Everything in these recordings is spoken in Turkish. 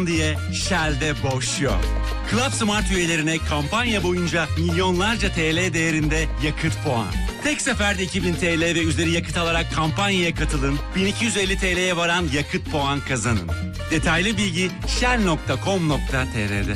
diye Shell'de boş yok. Club Smart üyelerine kampanya boyunca milyonlarca TL değerinde yakıt puan. Tek seferde 2000 TL ve üzeri yakıt alarak kampanyaya katılın. 1250 TL'ye varan yakıt puan kazanın. Detaylı bilgi shell.com.tr'de.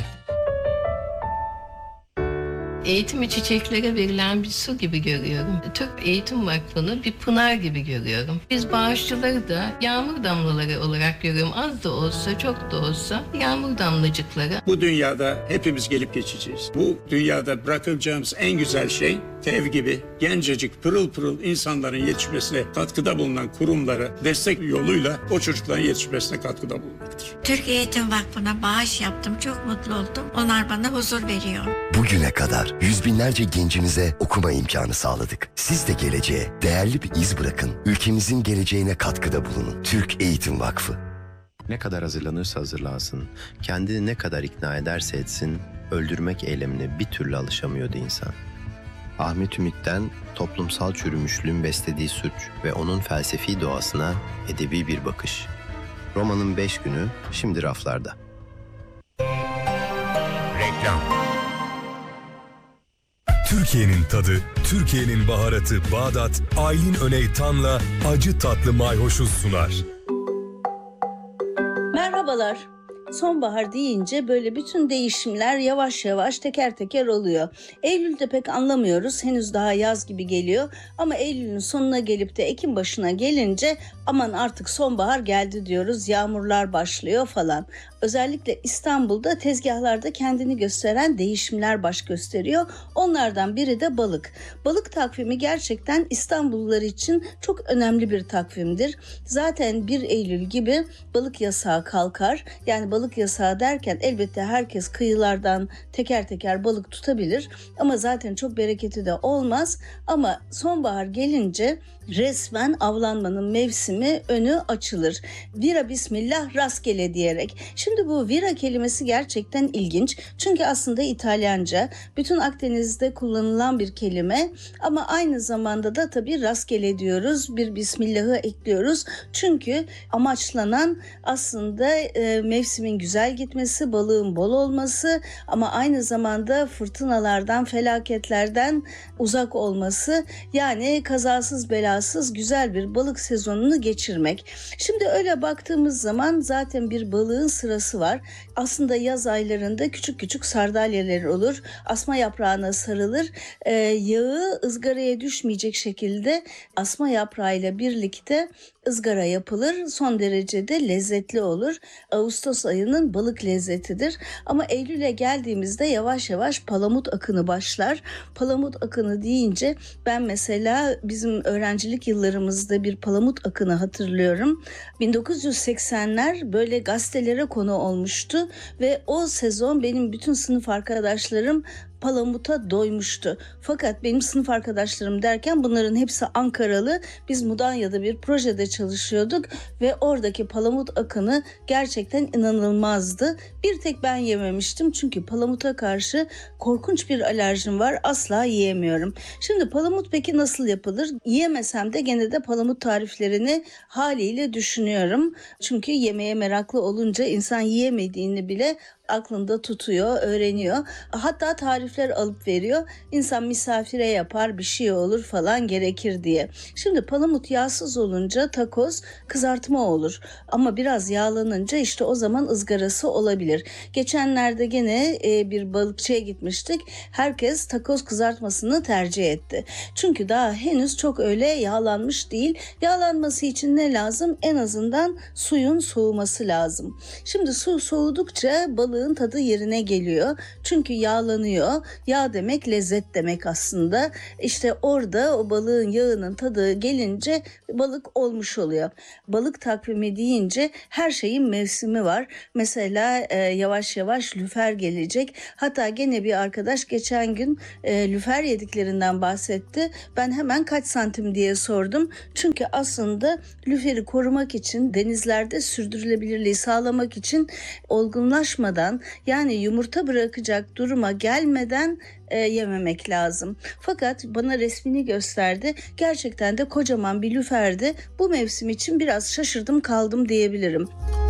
Eğitimi çiçeklere verilen bir su gibi görüyorum. Türk Eğitim Vakfı'nı bir pınar gibi görüyorum. Biz bağışçıları da yağmur damlaları olarak görüyorum. Az da olsa, çok da olsa yağmur damlacıkları. Bu dünyada hepimiz gelip geçeceğiz. Bu dünyada bırakacağımız en güzel şey TEV gibi gencecik pırıl pırıl insanların yetişmesine katkıda bulunan kurumlara destek yoluyla o çocukların yetişmesine katkıda bulunmaktır. Türk Eğitim Vakfı'na bağış yaptım. Çok mutlu oldum. Onlar bana huzur veriyor. Bugüne kadar yüz binlerce gencimize okuma imkanı sağladık. Siz de geleceğe değerli bir iz bırakın. Ülkemizin geleceğine katkıda bulunun. Türk Eğitim Vakfı. Ne kadar hazırlanırsa hazırlansın, kendini ne kadar ikna ederse etsin, öldürmek eylemine bir türlü alışamıyordu insan. Ahmet Ümit'ten toplumsal çürümüşlüğün beslediği suç ve onun felsefi doğasına edebi bir bakış. Romanın 5 günü şimdi raflarda. Reklam. Türkiye'nin tadı, Türkiye'nin baharatı Bağdat, Aylin Öneytan'la acı tatlı mayhoşu sunar. Merhabalar. Sonbahar deyince böyle bütün değişimler yavaş yavaş teker teker oluyor. Eylül'de pek anlamıyoruz. Henüz daha yaz gibi geliyor. Ama Eylül'ün sonuna gelip de Ekim başına gelince aman artık sonbahar geldi diyoruz. Yağmurlar başlıyor falan. Özellikle İstanbul'da tezgahlarda kendini gösteren değişimler baş gösteriyor. Onlardan biri de balık. Balık takvimi gerçekten İstanbullular için çok önemli bir takvimdir. Zaten 1 Eylül gibi balık yasağı kalkar. Yani balık yasağı derken elbette herkes kıyılardan teker teker balık tutabilir. Ama zaten çok bereketi de olmaz. Ama sonbahar gelince resmen avlanmanın mevsimi önü açılır. Vira bismillah rastgele diyerek. Şimdi bu vira kelimesi gerçekten ilginç. Çünkü aslında İtalyanca, bütün Akdeniz'de kullanılan bir kelime ama aynı zamanda da tabii rastgele diyoruz. Bir bismillahı ekliyoruz. Çünkü amaçlanan aslında mevsimin güzel gitmesi, balığın bol olması ama aynı zamanda fırtınalardan, felaketlerden uzak olması. Yani kazasız belasız güzel bir balık sezonunu geçirmek. Şimdi öyle baktığımız zaman zaten bir balığın sırası var. Aslında yaz aylarında küçük küçük sardalyalar olur. Asma yaprağına sarılır. Yağı ızgaraya düşmeyecek şekilde asma yaprağıyla birlikte ızgara yapılır. Son derece de lezzetli olur. Ağustos ayının balık lezzetidir. Ama Eylül'e geldiğimizde yavaş yavaş palamut akını başlar. Palamut akını deyince ben mesela bizim öğrencilik yıllarımızda bir palamut akını hatırlıyorum. 1980'ler böyle gazetelere konu olmuştu ve o sezon benim bütün sınıf arkadaşlarım palamuta doymuştu. Fakat benim sınıf arkadaşlarım derken bunların hepsi Ankaralı. Biz Mudanya'da bir projede çalışıyorduk ve oradaki palamut akını gerçekten inanılmazdı. Bir tek ben yememiştim çünkü palamuta karşı korkunç bir alerjim var. Asla yiyemiyorum. Şimdi palamut peki nasıl yapılır? Yiyemesem de gene de palamut tariflerini haliyle düşünüyorum. Çünkü yemeğe meraklı olunca insan yiyemediğini bile aklında tutuyor, öğreniyor. Hatta tarifler alıp veriyor. İnsan misafire yapar, bir şey olur falan gerekir diye. Şimdi palamut yağsız olunca takoz kızartma olur. Ama biraz yağlanınca işte o zaman ızgarası olabilir. Geçenlerde gene bir balıkçıya gitmiştik. Herkes takoz kızartmasını tercih etti. Çünkü daha henüz çok öyle yağlanmış değil. Yağlanması için ne lazım? En azından suyun soğuması lazım. Şimdi su soğudukça balığın tadı yerine geliyor. Çünkü yağlanıyor. Yağ demek lezzet demek aslında. İşte orada o balığın yağının tadı gelince balık olmuş oluyor. Balık takvimi deyince her şeyin mevsimi var. Mesela yavaş yavaş lüfer gelecek. Hatta gene bir arkadaş geçen gün lüfer yediklerinden bahsetti. Ben hemen kaç santim diye sordum. Çünkü aslında lüferi korumak için denizlerde sürdürülebilirliği sağlamak için olgunlaşmadan yani yumurta bırakacak duruma gelmeden yememek lazım. Fakat bana resmini gösterdi. Gerçekten de kocaman bir lüferdi. Bu mevsim için biraz şaşırdım kaldım diyebilirim.